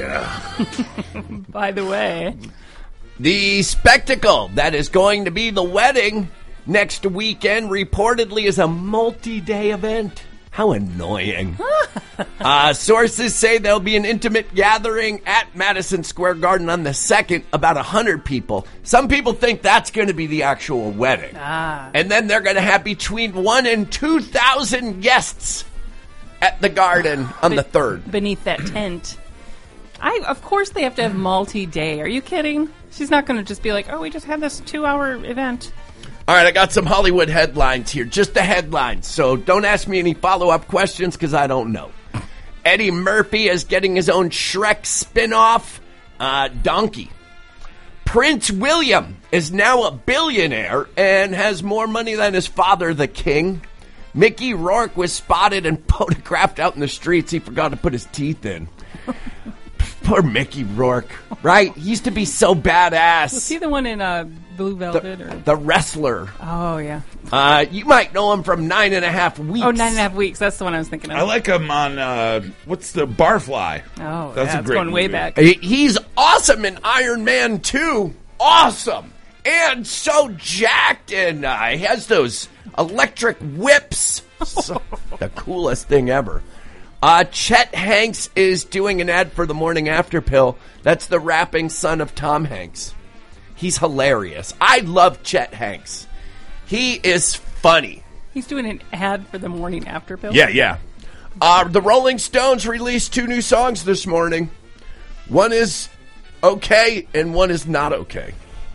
Yeah. By the way. The spectacle that is going to be the wedding next weekend reportedly is a multi-day event. How annoying. Sources say there'll be an intimate gathering at Madison Square Garden on the 2nd, about 100 people. Some people think that's going to be the actual wedding. And then they're going to have between 1,000 and 2,000 guests at the Garden on the 3rd. Beneath that tent. Of course they have to have multi-day. Are you kidding? She's not going to just be like, oh, we just had this 2-hour event. All right, I got some Hollywood headlines here. Just the headlines. So don't ask me any follow-up questions because I don't know. Eddie Murphy is getting his own Shrek spin-off, Donkey. Prince William is now a billionaire and has more money than his father, the king. Mickey Rourke was spotted and photographed out in the streets. He forgot to put his teeth in. Poor Mickey Rourke, right? He used to be so badass. Was he the one in Blue Velvet? The wrestler. Oh, yeah. You might know him from 9.5 Weeks. Oh, 9.5 Weeks. That's the one I was thinking of. I like him on, what's the Barfly? Oh, that's a great going way movie. back. He's awesome in Iron Man 2. Awesome. And so jacked, and he has those electric whips. So, the coolest thing ever. Chet Hanks is doing an ad for the Morning After pill. That's the rapping son of Tom Hanks. He's hilarious. I love Chet Hanks. He is funny. He's doing an ad for the Morning After pill? Yeah. The Rolling Stones released 2 new songs this morning. One is okay and one is not okay.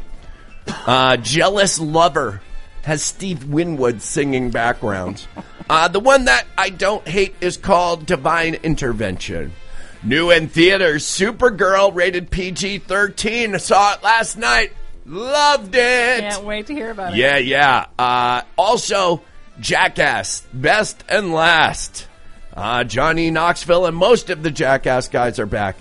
Jealous Lover has Steve Winwood singing backgrounds. The one that I don't hate is called Divine Intervention. New in theaters, Supergirl, rated PG-13. I saw it last night. Loved it. Can't wait to hear about it. Yeah. Also, Jackass, best and last. Johnny Knoxville and most of the Jackass guys are back.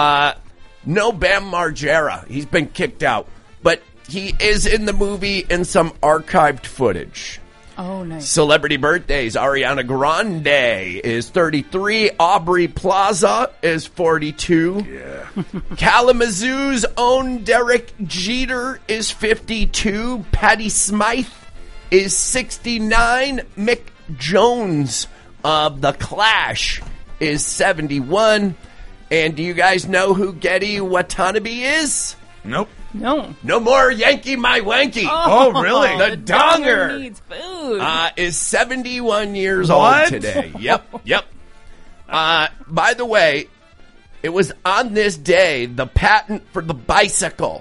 No Bam Margera. He's been kicked out. But he is in the movie in some archived footage. Oh, nice. Celebrity birthdays. Ariana Grande is 33. Aubrey Plaza is 42. Yeah. Kalamazoo's own Derek Jeter is 52. Patty Smythe is 69. Mick Jones of The Clash is 71. And do you guys know who Geddy Watanabe is? Nope. No. No more Yankee My Wanky. Oh, really? The donger needs food. is 71 years old today. Yep. By the way, it was on this day the patent for the bicycle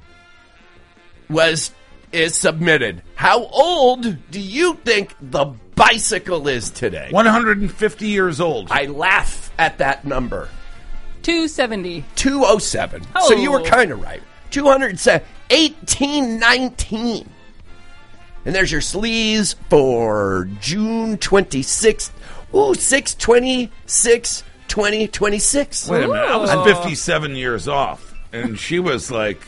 is submitted. How old do you think the bicycle is today? 150 years old. I laugh at that number. 270. 207. Oh. So you were kind of right. 207. 1819. And there's your sleaze for June 26th. Ooh, 6/26, 2026. Wait a minute. I was Ooh. 57 years off, and she was like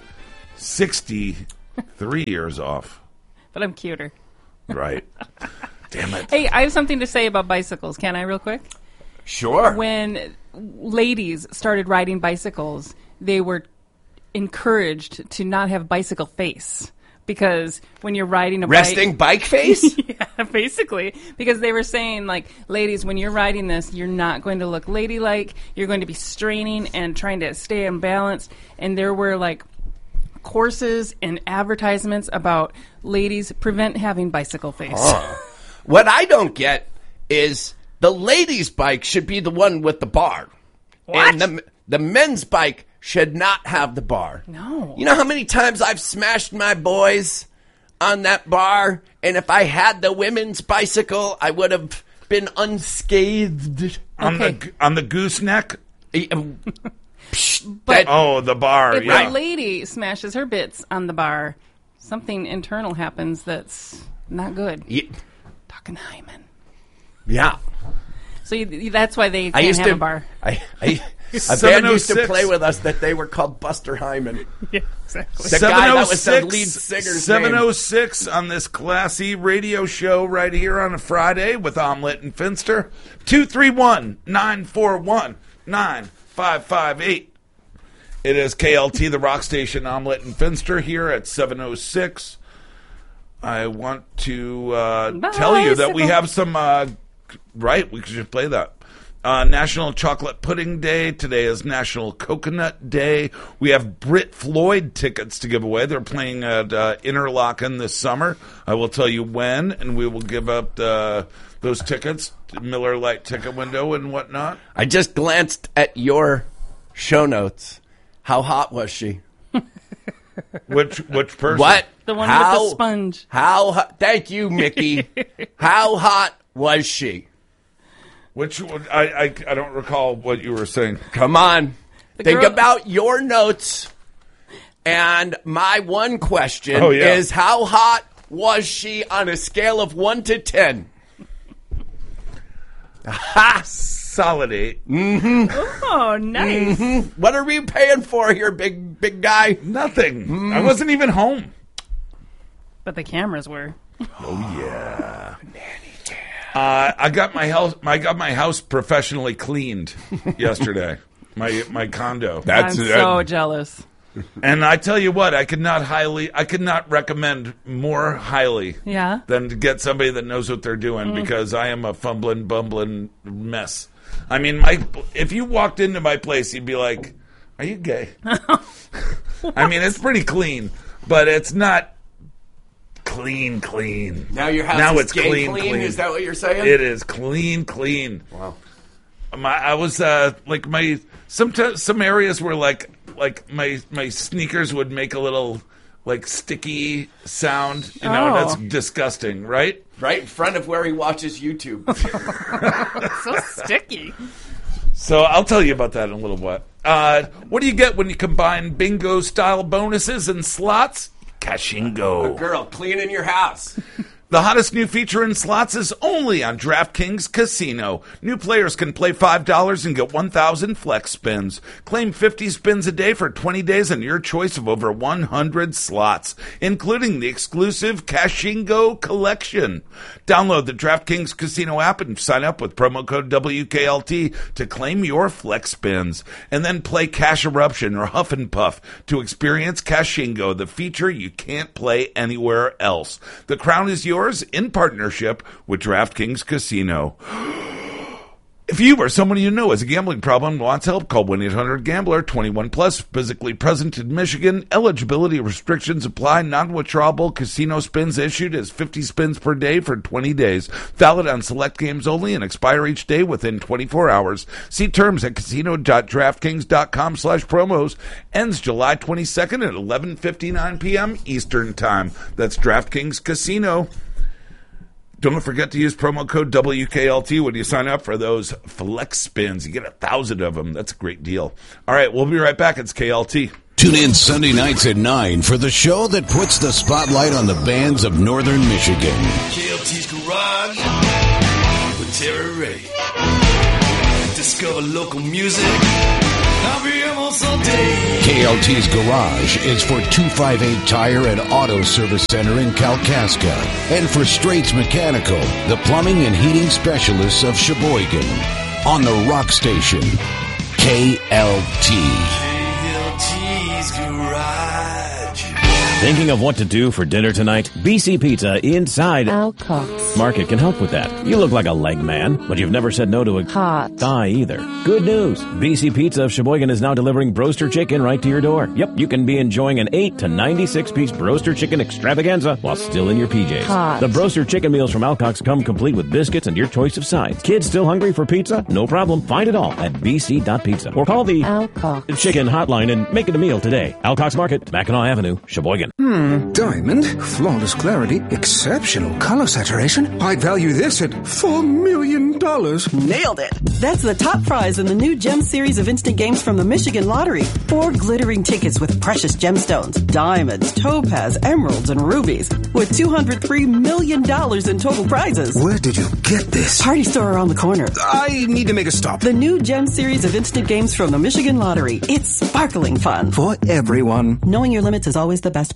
63 years off. But I'm cuter. Right. Damn it. Hey, I have something to say about bicycles. Can I real quick? Sure. When ladies started riding bicycles, they were encouraged to not have bicycle face. Because when you're riding a Resting bike face? Yeah, basically. Because they were saying, like, ladies, when you're riding this, you're not going to look ladylike. You're going to be straining and trying to stay in balance. And there were, like, courses and advertisements about ladies prevent having bicycle face. What I don't get is the ladies' bike should be the one with the bar. What? And the men's bike should not have the bar. No. You know how many times I've smashed my boys on that bar? And if I had the women's bicycle, I would have been unscathed. On the gooseneck? But The bar, if yeah. a lady smashes her bits on the bar, something internal happens that's not good. Talking hymen. Yeah. So that's why they can't have a bar. A band used to play with us that they were called Buster Hyman. Yeah, exactly. The guy that was the lead singer's 706 on this classy radio show right here on a Friday with Omelette and Finster. 231-941-941. 558. It is KLT, the Rock Station Omelet and Finster here at 7:06. I want to tell you that we have some, right, we should play that. National Chocolate Pudding Day. Today is National Coconut Day. We have Brit Floyd tickets to give away. They're playing at Interlochen this summer. I will tell you when, and we will give up those tickets, Miller Lite ticket window and whatnot. I just glanced at your show notes. How hot was she? Which person? What? The one with the sponge. Thank you, Mickey. How hot was she? Which one? I don't recall what you were saying. Come on. Think about your notes. And my one question is, how hot was she on a scale of 1 to 10? Solid 8. Mm-hmm. Oh, nice. Mm-hmm. What are we paying for here, big guy? Nothing. I wasn't even home. But the cameras were. Oh, yeah. I got my house professionally cleaned yesterday. My condo. I'm so jealous. And I tell you what, I could not recommend more highly than to get somebody that knows what they're doing, because I am a fumbling, bumbling mess. I mean, if you walked into my place, you'd be like, "Are you gay?" I mean, it's pretty clean, but it's not clean. Now your house is gay clean? Is that what you're saying? It is clean. Wow. I was some areas were like my sneakers would make a little like sticky sound. You know, that's disgusting, right? Right in front of where he watches YouTube. So sticky. So I'll tell you about that in a little while. What do you get when you combine bingo-style bonuses and slots? Cashingo. A girl cleaning your house. The hottest new feature in slots is only on DraftKings Casino. New players can play $5 and get 1,000 flex spins. Claim 50 spins a day for 20 days on your choice of over 100 slots, including the exclusive Cashingo collection. Download the DraftKings Casino app and sign up with promo code WKLT to claim your flex spins. And then play Cash Eruption or Huff and Puff to experience Cashingo, the feature you can't play anywhere else. The crown is yours in partnership with DraftKings Casino. If you or someone you know has a gambling problem and wants help, call 1-800-GAMBLER, 21 plus, physically present in Michigan. Eligibility restrictions apply. Non-withdrawable casino spins issued as 50 spins per day for 20 days. Valid on select games only and expire each day within 24 hours. See terms at casino.draftkings.com/promos. Ends July 22nd at 11:59 p.m. Eastern Time. That's DraftKings Casino. Don't forget to use promo code WKLT when you sign up for those flex spins. You get 1,000 of them. That's a great deal. All right, we'll be right back. It's KLT. Tune in Sunday nights at 9 for the show that puts the spotlight on the bands of Northern Michigan. KLT's Garage with Terry Ray. Discover local music. I'll be almost all day. KLT's Garage is for 258 Tire and Auto Service Center in Kalkaska. And for Straits Mechanical, the plumbing and heating specialists of Sheboygan. On the Rock Station, KLT. KLT's Garage. Thinking of what to do for dinner tonight? BC Pizza inside Alcox Market can help with that. You look like a leg man, but you've never said no to a hot thigh either. Good news. BC Pizza of Sheboygan is now delivering Broaster Chicken right to your door. Yep, you can be enjoying an 8 to 96-piece Broaster Chicken extravaganza while still in your PJs. Hot. The Broaster Chicken meals from Alcox come complete with biscuits and your choice of sides. Kids still hungry for pizza? No problem. Find it all at bc.pizza. Or call the Alcox Chicken hotline and make it a meal today. Alcox Market, Mackinac Avenue, Sheboygan. Diamond, flawless clarity, exceptional color saturation. I'd value this at $4 million. Nailed it. That's the top prize in the new Gem series of instant games from the Michigan Lottery. 4 glittering tickets with precious gemstones, diamonds, topaz, emeralds, and rubies, with $203 million in total prizes. Where did you get this? Party store around the corner. I need to make a stop. The new Gem series of instant games from the Michigan Lottery. It's sparkling fun. For everyone. Knowing your limits is always the best bet.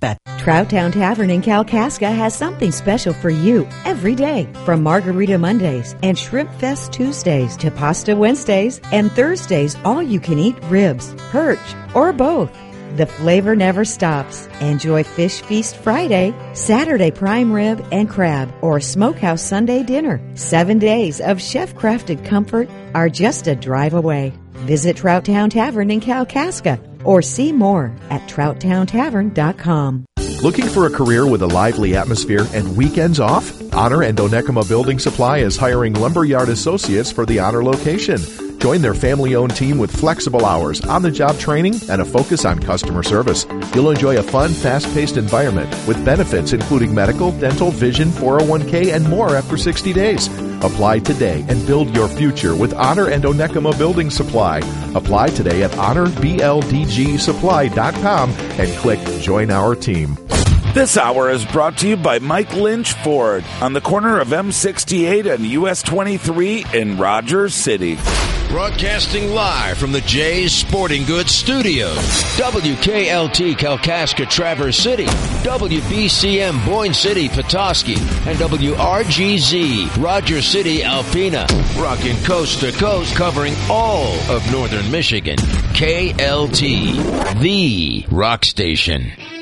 Trouttown Tavern in Kalkaska has something special for you every day. From Margarita Mondays and Shrimp Fest Tuesdays to Pasta Wednesdays and Thursdays, all you can eat ribs, perch, or both. The flavor never stops. Enjoy Fish Feast Friday, Saturday prime rib and crab, or Smokehouse Sunday dinner. 7 days of chef-crafted comfort are just a drive away. Visit Trouttown Tavern in Kalkaska or see more at TrouttownTavern.com. Looking for a career with a lively atmosphere and weekends off? Honor and Onekama Building Supply is hiring lumberyard associates for the Honor location. Join their family-owned team with flexible hours, on-the-job training, and a focus on customer service. You'll enjoy a fun, fast-paced environment with benefits including medical, dental, vision, 401k, and more after 60 days. Apply today and build your future with Honor and Onekama Building Supply. Apply today at honorbldgsupply.com and click Join Our Team. This hour is brought to you by Mike Lynch Ford on the corner of M68 and US 23 in Rogers City. Broadcasting live from the Jay's Sporting Goods Studios. WKLT Kalkaska Traverse City, WBCM Boyne City Petoskey, and WRGZ Rogers City Alpena. Rocking coast to coast, covering all of northern Michigan. KLT, the rock station.